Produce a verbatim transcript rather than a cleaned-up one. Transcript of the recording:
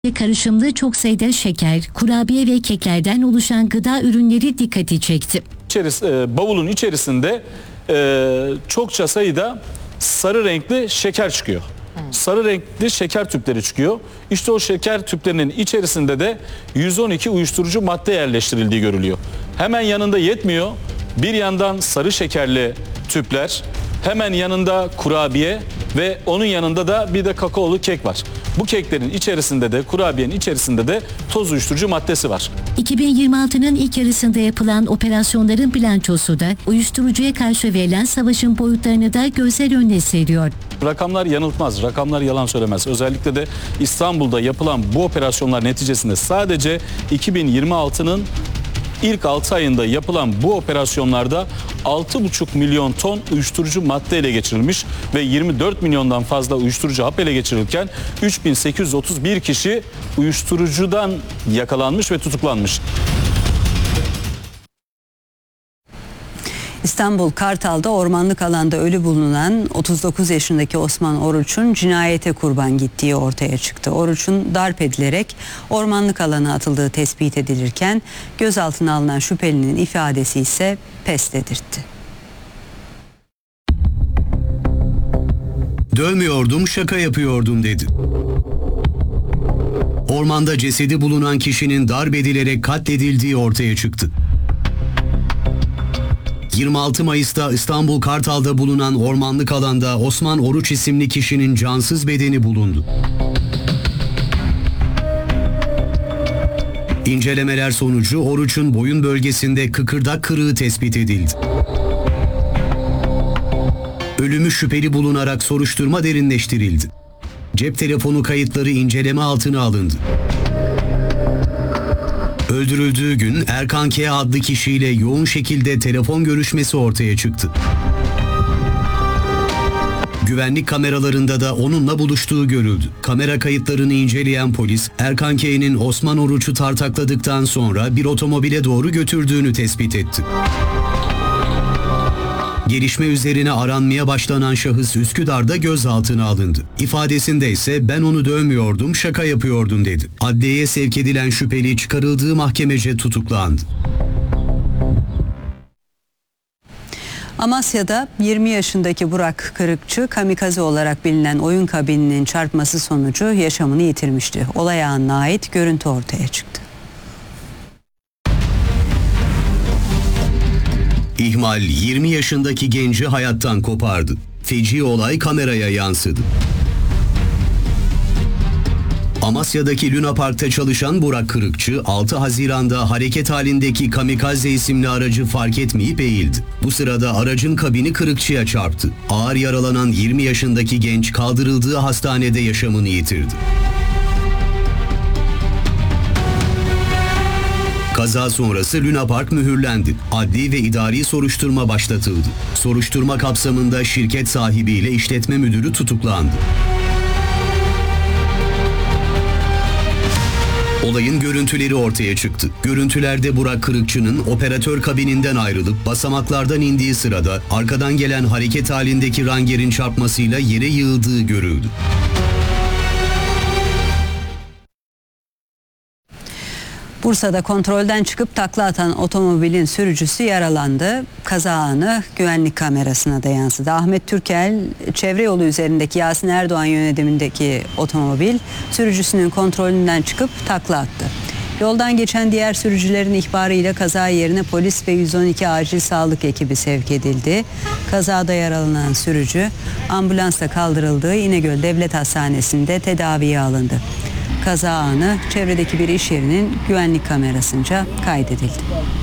Karışımlı çok sayıda şeker, kurabiye ve keklerden oluşan gıda ürünleri dikkati çekti. İçeris, e, bavulun içerisinde e, çokça sayıda sarı renkli şeker çıkıyor. Sarı renkli şeker tüpleri çıkıyor. İşte o şeker tüplerinin içerisinde de yüz on iki uyuşturucu madde yerleştirildiği görülüyor. Hemen yanında yetmiyor. Bir yandan sarı şekerli tüpler, hemen yanında kurabiye ve onun yanında da bir de kakaolu kek var. Bu keklerin içerisinde de, kurabiyenin içerisinde de toz uyuşturucu maddesi var. iki bin yirmi altının ilk yarısında yapılan operasyonların bilançosu da uyuşturucuya karşı verilen savaşın boyutlarını da gözler önüne seriyor. Rakamlar yanıltmaz, rakamlar yalan söylemez. Özellikle de İstanbul'da yapılan bu operasyonlar neticesinde sadece iki bin yirmi altının İlk altı ayında yapılan bu operasyonlarda altı buçuk milyon ton uyuşturucu madde ele geçirilmiş ve yirmi dört milyondan fazla uyuşturucu hap ele geçirilirken üç bin sekiz yüz otuz bir kişi uyuşturucudan yakalanmış ve tutuklanmış. İstanbul Kartal'da ormanlık alanda ölü bulunan otuz dokuz yaşındaki Osman Oruç'un cinayete kurban gittiği ortaya çıktı. Oruç'un darp edilerek ormanlık alana atıldığı tespit edilirken gözaltına alınan şüphelinin ifadesi ise pes dedirtti. Dövmüyordum, şaka yapıyordum dedi. Ormanda cesedi bulunan kişinin darp edilerek katledildiği ortaya çıktı. yirmi altı Mayıs'ta İstanbul Kartal'da bulunan ormanlık alanda Osman Oruç isimli kişinin cansız bedeni bulundu. İncelemeler sonucu Oruç'un boyun bölgesinde kıkırdak kırığı tespit edildi. Ölümü şüpheli bulunarak soruşturma derinleştirildi. Cep telefonu kayıtları inceleme altına alındı. Öldürüldüğü gün Erkan K. adlı kişiyle yoğun şekilde telefon görüşmesi ortaya çıktı. Güvenlik kameralarında da onunla buluştuğu görüldü. Kamera kayıtlarını inceleyen polis, Erkan K.'nin Osman Oruç'u tartakladıktan sonra bir otomobile doğru götürdüğünü tespit etti. Gelişme üzerine aranmaya başlanan şahıs Üsküdar'da gözaltına alındı. İfadesinde ise ben onu dövmüyordum, şaka yapıyordum dedi. Adliyeye sevk edilen şüpheli çıkarıldığı mahkemece tutuklandı. Amasya'da yirmi yaşındaki Burak Kırıkçı kamikaze olarak bilinen oyun kabininin çarpması sonucu yaşamını yitirmişti. Olay anına ait görüntü ortaya çıktı. İhmal yirmi yaşındaki genci hayattan kopardı. Feci olay kameraya yansıdı. Amasya'daki Luna Park'ta çalışan Burak Kırıkçı, altı Haziran'da hareket halindeki kamikaze isimli aracı fark etmeyip eğildi. Bu sırada aracın kabini Kırıkçı'ya çarptı. Ağır yaralanan yirmi yaşındaki genç kaldırıldığı hastanede yaşamını yitirdi. Kaza sonrası Luna Park mühürlendi. Adli ve idari soruşturma başlatıldı. Soruşturma kapsamında şirket sahibiyle işletme müdürü tutuklandı. Olayın görüntüleri ortaya çıktı. Görüntülerde Burak Kırıkçı'nın operatör kabininden ayrılıp basamaklardan indiği sırada arkadan gelen hareket halindeki rangerin çarpmasıyla yere yığıldığı görüldü. Bursa'da kontrolden çıkıp takla atan otomobilin sürücüsü yaralandı. Kaza anı güvenlik kamerasına da yansıdı. Ahmet Türkel, çevre yolu üzerindeki Yasin Erdoğan yönetimindeki otomobil sürücüsünün kontrolünden çıkıp takla attı. Yoldan geçen diğer sürücülerin ihbarıyla kaza yerine polis ve yüz on iki acil sağlık ekibi sevk edildi. Kazada yaralanan sürücü ambulansla kaldırıldığı İnegöl Devlet Hastanesi'nde tedaviye alındı. Kaza anı çevredeki bir iş yerinin güvenlik kamerasınca kaydedildi.